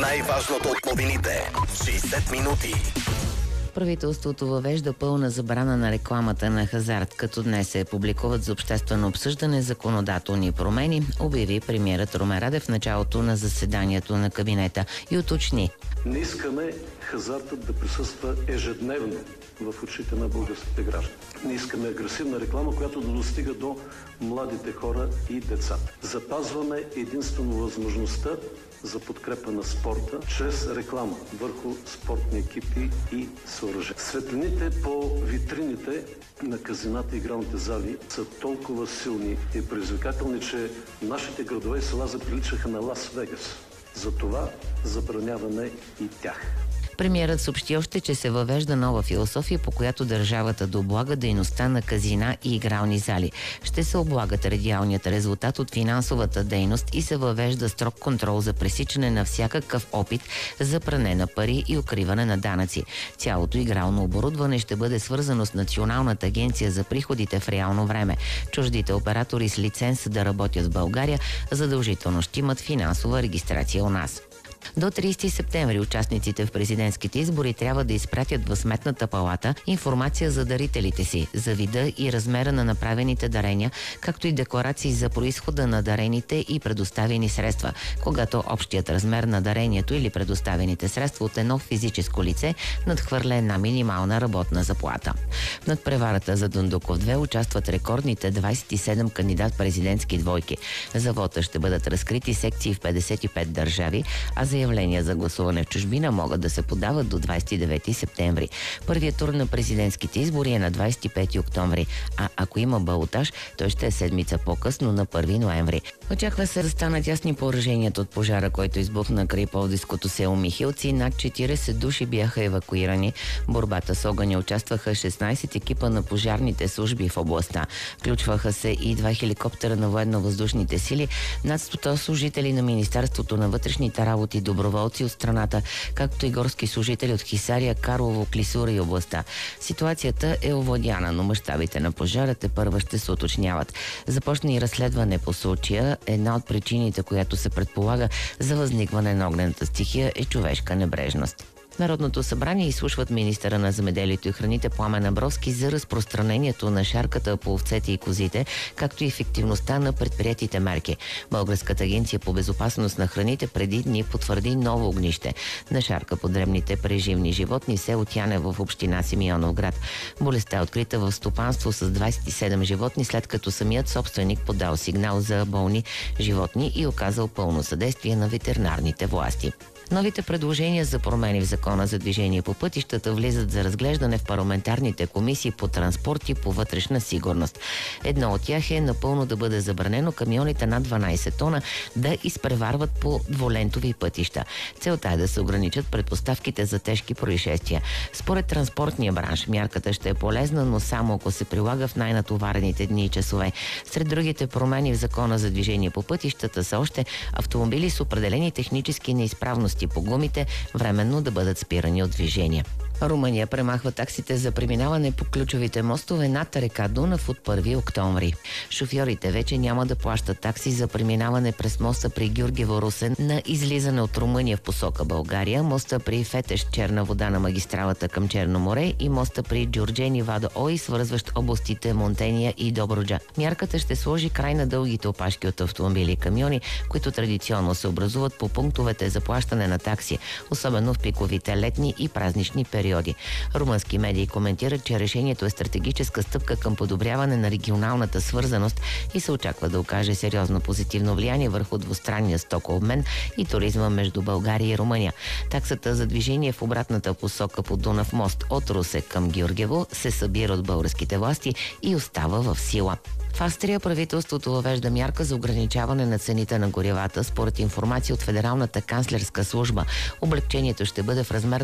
Най-важното от новините. 60 минути. Правителството въвежда пълна забрана на рекламата на хазарт, като днес се публикуват за обществено обсъждане законодателни промени, обяви премиерът Румен Радев в началото на заседанието на кабинета и уточни. Не искаме хазартът да присъства ежедневно в очите на българските граждани. Не искаме агресивна реклама, която да достига до младите хора и децата. Запазваме единствено възможността за подкрепа на спорта чрез реклама върху спортни екипи и съоръжения. Светлините по витрините на казината и игралните зали са толкова силни и предизвикателни, че нашите градове и села заприличаха на Лас Вегас. Затова забраняваме и тях. Премиерът съобщи още, че се въвежда нова философия, по която държавата да облага дейността на казина и игрални зали. Ще се облагат радиалният резултат от финансовата дейност и се въвежда строг контрол за пресичане на всякакъв опит за пране на пари и укриване на данъци. Цялото игрално оборудване ще бъде свързано с Националната агенция за приходите в реално време. Чуждите оператори с лиценз да работят в България задължително ще имат финансова регистрация у нас. До 30 септември участниците в президентските избори трябва да изпратят в Сметната палата информация за дарителите си, за вида и размера на направените дарения, както и декларации за произхода на дарените и предоставени средства, когато общият размер на дарението или предоставените средства от едно физическо лице надхвърля една минимална работна заплата. В надпреварата за Дондуков 2 участват рекордните 27 кандидат-президентски двойки. За вота ще бъдат разкрити секции в 55 държави, а заявления за гласуване в чужбина могат да се подават до 29 септември. Първият тур на президентските избори е на 25 октомври, а ако има балотаж, той ще е седмица по-късно на 1 ноември. Очаква се да станат ясни пораженията от пожара, който избухна край Пловдивското село Михилци. Над 40 души бяха евакуирани. В борбата с огъня участваха 16 екипа на пожарните служби в областта. Включваха се и 2 хеликоптера на военно-въздушните сили, над 100 служители на Министерството на вътрешните работи, доброволци от страната, както и горски служители от Хисария, Карлово, Клисура и областта. Ситуацията е овладяна, но мащабите на пожара тепърва ще се уточняват. Започна и разследване по случая. Една от причините, която се предполага за възникване на огнената стихия, е човешка небрежност. Народното събрание изслушват министъра на земеделието и храните Пламен Абровски за разпространението на шарката по овцете и козите, както и ефективността на предприетите мерки. Българската агенция по безопасност на храните преди дни потвърди ново огнище на шарка по дребните преживни животни в село Тянево в община Симеоновград. Болестта е открита в стопанство с 27 животни, след като самият собственик подал сигнал за болни животни и оказал пълно съдействие на ветеринарните власти. Новите предложения за промени в Закона за движение по пътищата влизат за разглеждане в парламентарните комисии по транспорт и по вътрешна сигурност. Едно от тях е напълно да бъде забранено камионите над 12 тона да изпреварват по двулентови пътища. Целта е да се ограничат предпоставките за тежки происшествия. Според транспортния бранш мярката ще е полезна, но само ако се прилага в най-натоварените дни и часове. Сред другите промени в Закона за движение по пътищата са още автомобили с определени технически неизправности по гумите временно да бъдат спирани от движение. Румъния премахва таксите за преминаване по ключовите мостове над река Дунав от 1 октомври. Шофьорите вече няма да плащат такси за преминаване през моста при Гюргево-Русен на излизане от Румъния в посока България, моста при Фетеш Черна вода на магистралата към Черно море и моста при Джурджени Вадо Ой, свързващ областите Монтения и Добруджа. Мярката ще сложи край на дългите опашки от автомобили и камиони, които традиционно се образуват по пунктовете за плащане на такси, особено в пиковите летни и празнични периоди. Румънски медии коментират, че решението е стратегическа стъпка към подобряване на регионалната свързаност и се очаква да окаже сериозно позитивно влияние върху двустранния стокообмен и туризма между България и Румъния. Таксата за движение в обратната посока по Дунав мост от Русе към Гюргево се събира от българските власти и остава в сила. В Австрия правителството въвежда мярка за ограничаване на цените на горивата. Според информация от Федералната канцлерска служба, облекчението ще бъде в размер